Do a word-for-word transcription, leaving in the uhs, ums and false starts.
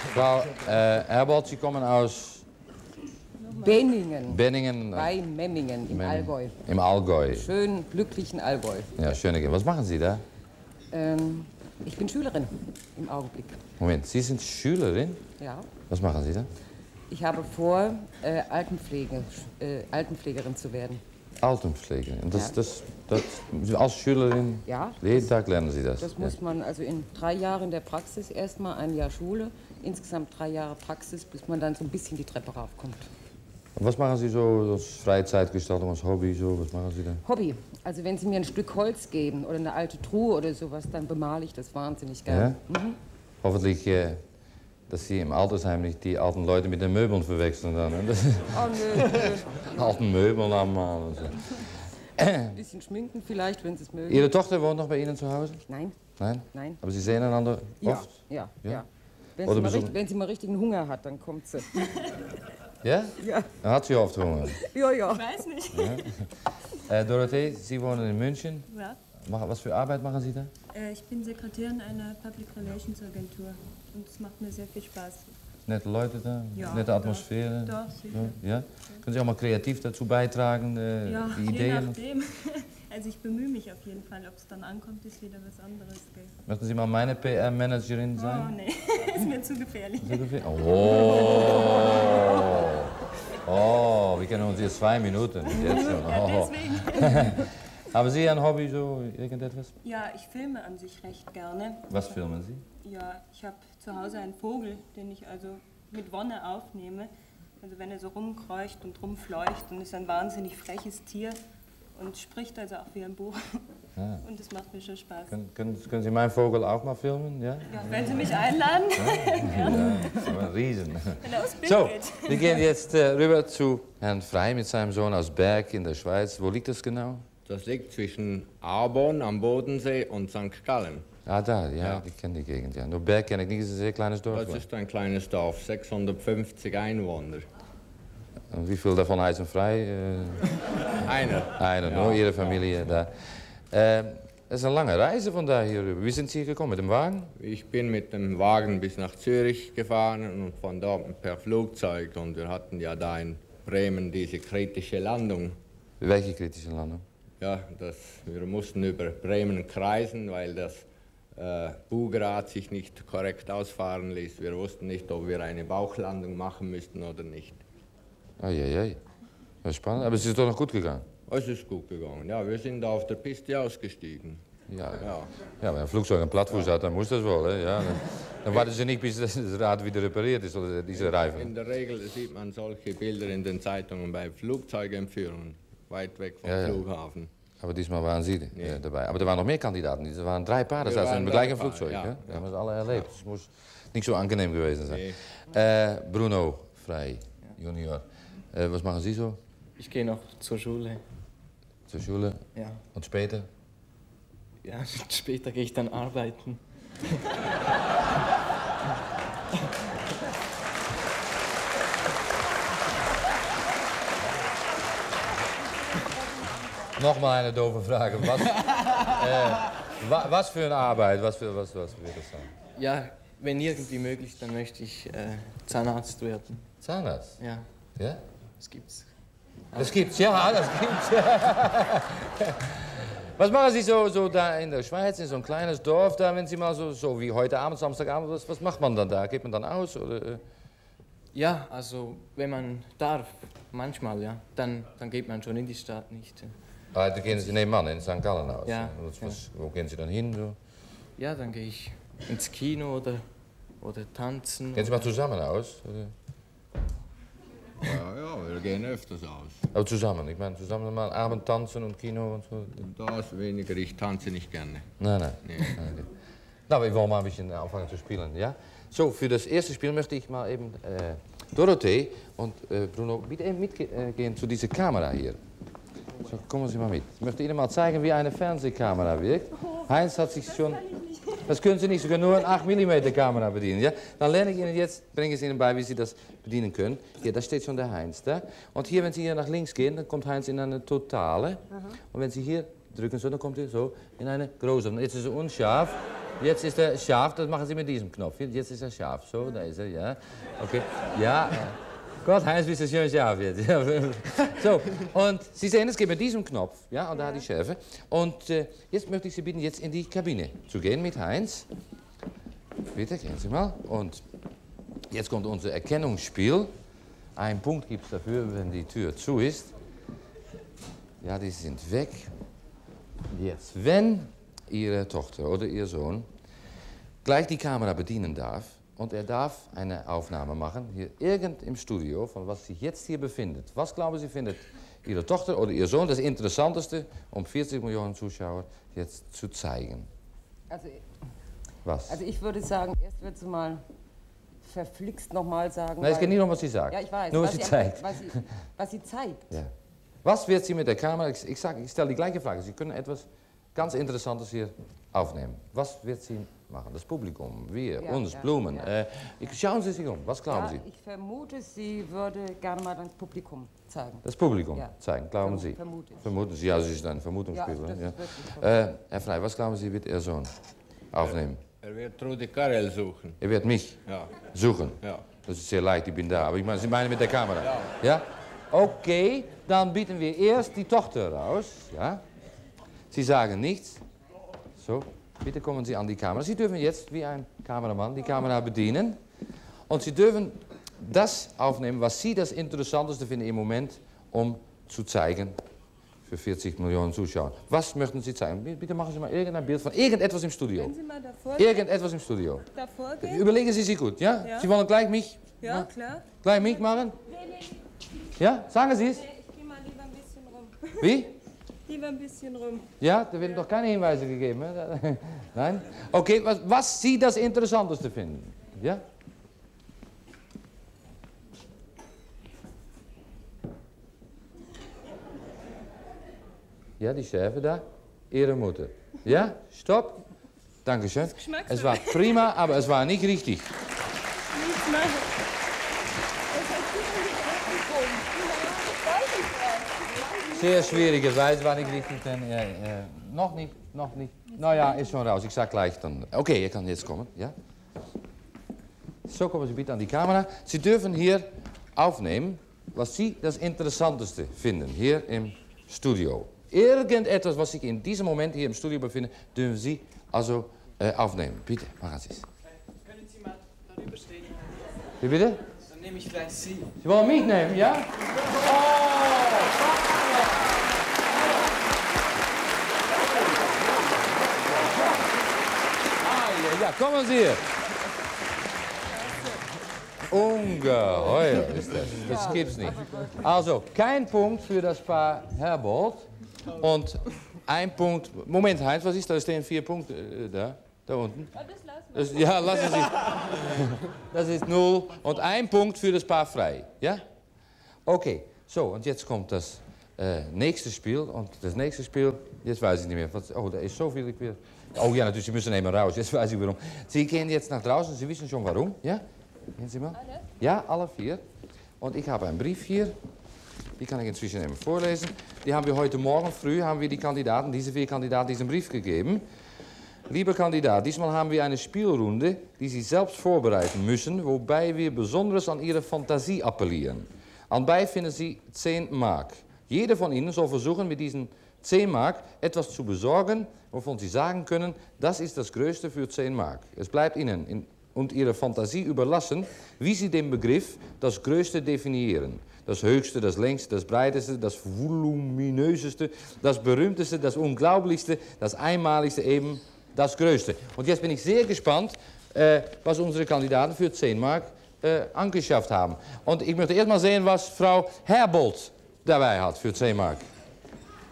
Frau äh, Herbold, Sie kommen aus Benningen. Benningen. Bei Memmingen im Memmingen. Allgäu. Im Allgäu. Schön glücklichen Allgäu. Ja, schön. Was machen Sie da? Ähm, ich bin Schülerin im Augenblick. Moment, Sie sind Schülerin? Ja. Was machen Sie da? Ich habe vor, äh, Altenpflege, äh, Altenpflegerin zu werden. Altenpflege. Und das, Ja. das, das, das, als Schülerin, Ja. jeden Tag lernen Sie das? Das ja. muss man also in drei Jahren der Praxis erstmal ein Jahr Schule, insgesamt drei Jahre Praxis, bis man dann so ein bisschen die Treppe raufkommt. Und was machen Sie so als Freizeitgestaltung, als Hobby? So? Was machen Sie da? Hobby. Also wenn Sie mir ein Stück Holz geben oder eine alte Truhe oder sowas, dann bemale ich das wahnsinnig gerne. Ja? Mhm. Hoffentlich, äh, dass Sie im Altersheim nicht die alten Leute mit den Möbeln verwechseln. Dann, ne? Oh nö, nö. Alten Möbeln anmalen. So. Ein bisschen schminken vielleicht, wenn Sie es mögen. Ihre Tochter wohnt noch bei Ihnen zu Hause? Nein. Nein? Nein. Aber Sie sehen einander Ja, oft? ja, Ja? ja. Wenn, Oder sie mal besuchen- richtig, wenn sie mal richtigen Hunger hat, dann kommt sie. Ja? Ja. Dann hat sie oft Hunger. Ja, ja. Ich weiß nicht. Äh, Dorothee, Sie wohnen in München. Ja. Mach- Was für Arbeit machen Sie da? Äh, ich bin Sekretärin einer Public Relations Agentur und es macht mir sehr viel Spaß. Nette Leute da? Ja, Nette Atmosphäre? Doch, doch, sicher. Ja? Ja? Können Sie auch mal kreativ dazu beitragen, äh, Ja, die je Ideen? nachdem. Also ich bemühe mich auf jeden Fall. Ob es dann ankommt, ist wieder was anderes. Gell? Möchten Sie mal meine P R-Managerin Oh sein? nee, ist mir zu gefährlich. Oh. Oh, wir kennen uns jetzt zwei Minuten. Jetzt schon. Ja, Oh. deswegen. Haben Sie ein Hobby, so irgendetwas? Ja, ich filme an sich recht gerne. Was filmen Sie? Ja, ich habe zu Hause einen Vogel, den ich also mit Wonne aufnehme. Also wenn er so rumkreucht und rumfleucht, dann ist er ein wahnsinnig freches Tier und spricht also auch wie ein Buch. Ja. Und das macht mir schon Spaß. Können, können, können Sie meinen Vogel auch mal filmen? Ja? Ja, wenn Sie mich einladen. Ja, das ist aber ein Riesen. Wenn er aufs Bild So, geht. wir gehen jetzt äh, rüber zu Herrn Frey mit seinem Sohn aus Berg in der Schweiz. Wo liegt das genau? Das liegt zwischen Arbon am Bodensee und Sankt Gallen. Ah, da, ja, Ja. ich kenne die Gegend. Ja. Nur Berg kenne ich nicht, das ist ein sehr kleines Dorf. Das ist ein kleines Dorf, sechshundertfünfzig Einwohner. Und wie viel davon heißen Frey? Äh, Einer. Einer, nur Ihre Familie da. Äh, das ist eine lange Reise von da hier rüber. Wie sind Sie hier gekommen? Mit dem Wagen? Ich bin mit dem Wagen bis nach Zürich gefahren und von dort per Flugzeug. Und wir hatten ja da in Bremen diese kritische Landung. Welche kritische Landung? Ja, das, wir mussten über Bremen kreisen, weil das äh, Bugrad sich nicht korrekt ausfahren ließ. Wir wussten nicht, ob wir eine Bauchlandung machen müssten oder nicht. Eieiei. Das ist spannend, aber es ist doch noch gut gegangen. Es ist gut gegangen. Ja, wir sind auf der Piste ausgestiegen. Ja, Ja. ja, wenn ein Flugzeug einen Plattfuß hat, dann muss das wohl. Hè? Ja, dann, dann warten Sie nicht, bis das Rad wieder repariert ist, oder diese Reifen. In der Regel sieht man solche Bilder in den Zeitungen bei Flugzeugentführungen, weit weg vom Ja, ja. Flughafen. Aber diesmal waren Sie äh, dabei. Aber er waren noch mehr Kandidaten. Er waren drei Paare, Wir also waren im drei gleichen Paare, Flugzeug. ja, hè? ja. Wir haben es alle erlebt. Es muss nicht so angenehm gewesen sein. Nee. Äh, Bruno Frey, Junior. Äh, was machen Sie so? Ich gehe noch zur Schule. Zur Schule? Ja. Und später? Ja, später gehe ich dann arbeiten. Nochmal eine doofe Frage. Was, äh, wa, was für eine Arbeit? Was, für, was, was wird das sein? Ja, wenn irgendwie möglich, dann möchte ich äh, Zahnarzt werden. Zahnarzt? Ja, Ja? das gibt's. Das gibt's, ja, das gibt's. Was machen Sie so, so da in der Schweiz, in so ein kleines Dorf, da, wenn Sie mal so, so wie heute Abend, Samstagabend, was, was macht man dann da? Geht man dann aus? Oder, äh? Ja, also wenn man darf, manchmal, ja, dann, dann geht man schon in die Stadt nicht. Ah, da gehen Sie nebenan, in Sankt Gallen aus. Ja, Was, was, wo gehen Sie dann hin? So? Ja, dann gehe ich ins Kino oder, oder tanzen. Gehen Sie mal zusammen aus? Oder? Ja, ja, wir gehen öfters aus. Aber zusammen, ich meine zusammen mal Abend tanzen und Kino und so. Das weniger, ich tanze nicht gerne. Nein, nein. Nee. Okay. Na, wir wollen mal ein bisschen anfangen zu spielen, ja? So, für das erste Spiel möchte ich mal eben äh, Dorothee und äh, Bruno bitte eben mitgehen zu dieser Kamera hier. So, kommen Sie mal mit. Ich möchte Ihnen mal zeigen, wie eine Fernsehkamera wirkt. Heinz hat sich schon... Das können Sie nicht, Sie können nur eine acht Millimeter Kamera bedienen, ja? Dann lerne ich Ihnen jetzt, bringe ich Ihnen bei, wie Sie das bedienen können. Hier, da steht schon der Heinz, da. Und hier, wenn Sie hier nach links gehen, dann kommt Heinz in eine Totale. Und wenn Sie hier drücken, so, dann kommt er so in eine große. Jetzt ist er unscharf. Jetzt ist er scharf, das machen Sie mit diesem Knopf. Jetzt ist er scharf. So, da ist er, ja. Okay. Ja. Gott, Heinz, wie ist das schön scharf jetzt. Ja. So, und Sie sehen, es geht mit diesem Knopf, ja, und da die Schärfe. Und äh, jetzt möchte ich Sie bitten, jetzt in die Kabine zu gehen mit Heinz. Bitte, gehen Sie mal. Und jetzt kommt unser Erkennungsspiel. Ein Punkt gibt es dafür, wenn die Tür zu ist. Ja, die sind weg. Jetzt, wenn Ihre Tochter oder Ihr Sohn gleich die Kamera bedienen darf und er darf eine Aufnahme machen, hier irgend im Studio, von was sich jetzt hier befindet. Was glauben Sie, findet Ihre Tochter oder Ihr Sohn das Interessanteste, um vierzig Millionen Zuschauer jetzt zu zeigen? Also, Was? also ich würde sagen, erst wird sie mal verflixt nochmal sagen. Nein, es weil- geht nicht um, was sie sagt. Ja, ich weiß. Nur, was was sie sie- zeigt. Was sie, was sie zeigt. Ja. Was wird sie mit der Kamera, ich, ich, sag, ich stelle die gleiche Frage, Sie können etwas ganz Interessantes hier aufnehmen. Was wird sie machen? Das Publikum, wir, Ja, uns, ja, Blumen. ja. Äh, ich, schauen Sie sich um, was glauben Ja, Sie? ich vermute, sie würde gerne mal das Publikum zeigen. Das Publikum Ja. zeigen, glauben Vermu- Sie? vermute ich. Vermuten Sie, ja, Sie ist ein Vermutungsspieler. Ja, das Ja, ist wirklich Äh, Herr Frey, was glauben Sie, wird Ihr Sohn aufnehmen? Er wird Rudi Carrell suchen. Er wird mich Ja. suchen. Ja. Das ist sehr leicht, ich bin da. Aber ich meine, Sie meinen mit der Kamera? Ja. Ja? Okay, dann bieten wir erst die Tochter raus. Ja? Sie sagen nichts. So, bitte kommen Sie an die Kamera. Sie dürfen jetzt wie ein Kameramann die Kamera bedienen. Und Sie dürfen das aufnehmen, was Sie das Interessanteste finden im Moment, um zu zeigen für vierzig Millionen Zuschauer. Was möchten Sie zeigen? Bitte machen Sie mal irgendein Bild von irgendetwas im Studio. Können Sie mal davor gehen? Irgendetwas im Studio. Davor gehen? Überlegen Sie sich gut, ja? Ja. Sie wollen gleich mich, Ja, klar. gleich mich machen? Ja, sagen Sie es. Ich gehe mal lieber ein bisschen rum. Wie? Lieber ein bisschen rum. Ja, da werden doch keine Hinweise gegeben. Hè? Nein? Okay, was, was Sie das Interessanteste finden. Ja? Ja, die Schärfe da. Ihre Mutter. Ja, stopp. Dankeschön. Geschmackssache. Es war prima, aber es war nicht richtig. Nichts machen. Sehr schwierige Weise, war nicht richtig. Denn, äh, äh, noch nicht, noch nicht. Nou ja, ist schon raus. Ich sag gleich dann. Okay, ihr kann jetzt kommen. Ja? So, kommen Sie bitte an die Kamera. Sie dürfen hier aufnehmen, was Sie das Interessanteste finden, hier im Studio. Irgendetwas, was sich in diesem Moment hier im Studio befindet, dürfen Sie also äh, aufnehmen. Bitte, machen Sie es. Können Sie mal darüber stehen? Wie bitte? Dann nehme ich gleich Sie. Sie wollen mich nehmen, ja? Ah, ja, ja, kommen Sie hier. Ungeheuer ist das. Das gibt's nicht. Also, kein Punkt für das Paar Herbold. Und ein Punkt. Moment, Heinz, was ist das? Da stehen vier Punkte äh, da. Da unten. Das, ja, lassen Sie. Das ist null. Und ein Punkt für das Paar Frey. Ja? Okay, so, und jetzt kommt das äh, nächste Spiel. Und das nächste Spiel, jetzt weiß ich nicht mehr. Was, oh, da ist zoveel. Ich weer. Oh ja, natürlich, Sie müssen eben raus. Jetzt weiß ich warum. Sie gehen jetzt nach draußen, Sie wissen schon warum. Ja? Gehen Sie mal. Alle? Ja, alle vier. Und ich habe einen Brief hier. Die kann ich inzwischen eben vorlesen. Die haben wir heute Morgen früh, haben wir die Kandidaten, diese vier Kandidaten, diesen Brief gegeben. Lieber Kandidat, diesmal haben wir eine Spielrunde, die Sie selbst vorbereiten müssen, wobei wir besonders an Ihre Fantasie appellieren. Anbei finden Sie zehn Mark. Jeder von Ihnen soll versuchen, mit diesen zehn Mark etwas zu besorgen, wovon Sie sagen können, das ist das Größte für zehn Mark. Es bleibt Ihnen in, und Ihrer Fantasie überlassen, wie Sie den Begriff das Größte definieren. Das Höchste, das Längste, das Breiteste, das Voluminöseste, das Berühmteste, das Unglaublichste, das Einmaligste, eben das Größte. Und jetzt bin ich sehr gespannt, äh, was unsere Kandidaten für zehn Mark äh, angeschafft haben. Und ich möchte erst mal sehen, was Frau Herbold dabei hat für zehn Mark.